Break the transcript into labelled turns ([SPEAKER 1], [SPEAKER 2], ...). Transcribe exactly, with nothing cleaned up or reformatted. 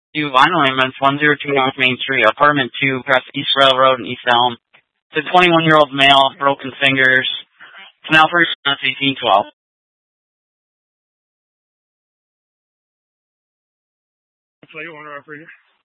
[SPEAKER 1] To Vinyl Amendments, one oh two North Main Street, Apartment two, across East Railroad in East Elm. It's a twenty-one-year-old male, broken fingers. Canal First, eighteen twelve.
[SPEAKER 2] Play owner operator.